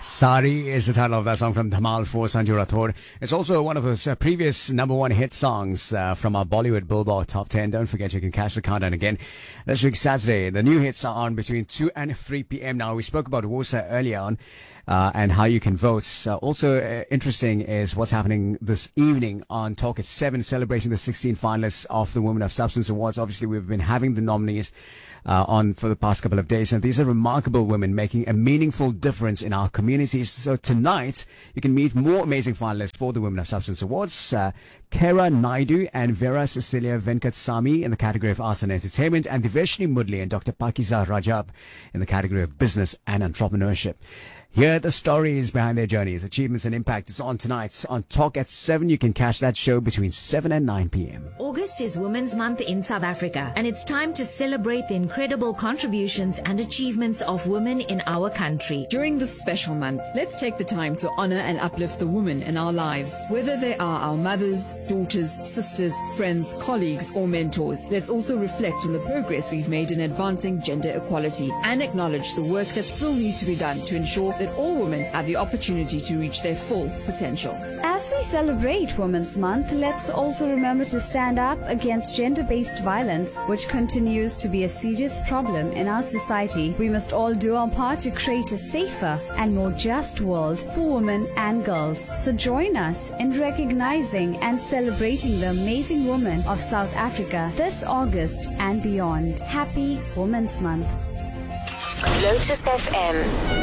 Sari is the title of that song from Dhamal for Sanju Rathod. It's also one of those previous number one hit songs from our Bollywood Billboard Top 10. Don't forget, you can catch the countdown again this week, Saturday. The new hits are on between 2 and 3 p.m. Now, we spoke about WOSA earlier on. And how you can vote. Also interesting is what's happening this evening on Talk at 7, celebrating the 16 finalists of the Women of Substance Awards. Obviously, we've been having the nominees on for the past couple of days, and these are remarkable women making a meaningful difference in our communities. So tonight, you can meet more amazing finalists for the Women of Substance Awards. Kara Naidu and Vera Cecilia Venkatsamy in the category of Arts and Entertainment, and Diveshni Mudli and Dr. Pakiza Rajab in the category of Business and Entrepreneurship. Hear the stories behind their journeys, achievements and impact. It's on tonight on Talk at 7. You can catch that show between 7 and 9 p.m. August is Women's Month in South Africa, and it's time to celebrate the incredible contributions and achievements of women in our country. During this special month, let's take the time to honor and uplift the women in our lives. Whether they are our mothers, daughters, sisters, friends, colleagues, or mentors, let's also reflect on the progress we've made in advancing gender equality and acknowledge the work that still needs to be done to ensure that all women have the opportunity to reach their full potential. As we celebrate Women's Month, let's also remember to stand up against gender-based violence, which continues to be a serious problem in our society. We must all do our part to create a safer and more just world for women and girls. So join us in recognizing and celebrating the amazing women of South Africa this August and beyond. Happy Women's Month. Lotus FM